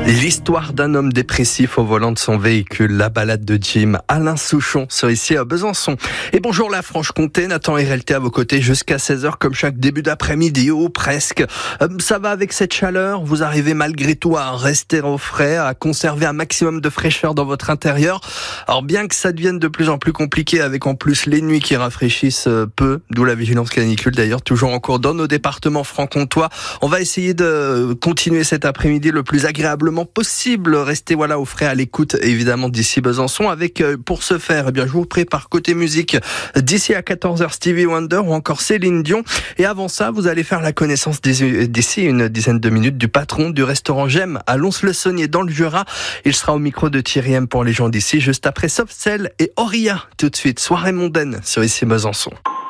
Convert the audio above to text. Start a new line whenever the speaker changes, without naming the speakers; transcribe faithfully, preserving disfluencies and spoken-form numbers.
L'histoire d'un homme dépressif au volant de son véhicule, la balade de Jim, Alain Souchon, sur ici à Besançon. Et bonjour la Franche-Comté, Nathan R L T à vos côtés jusqu'à seize heures comme chaque début d'après-midi ou presque. Euh, ça va avec cette chaleur, vous arrivez malgré tout à rester au frais, à conserver un maximum de fraîcheur dans votre intérieur. Alors bien que ça devienne de plus en plus compliqué avec en plus les nuits qui rafraîchissent peu, d'où la vigilance canicule d'ailleurs, toujours en cours dans nos départements franc-comtois. On va essayer de continuer cet après-midi le plus agréablement possible. Restez voilà au frais à l'écoute évidemment d'ici Besançon avec euh, pour ce faire, eh bien je vous prépare côté musique d'ici à quatorze heures Stevie Wonder ou encore Céline Dion, et avant ça vous allez faire la connaissance d'ici une dizaine de minutes du patron du restaurant J'aime à Lons-le-Saunier dans le Jura. Il sera au micro de Thierry M pour les gens d'ici juste après Soft Cell et Auria. Tout de suite soirée mondaine sur ici Besançon.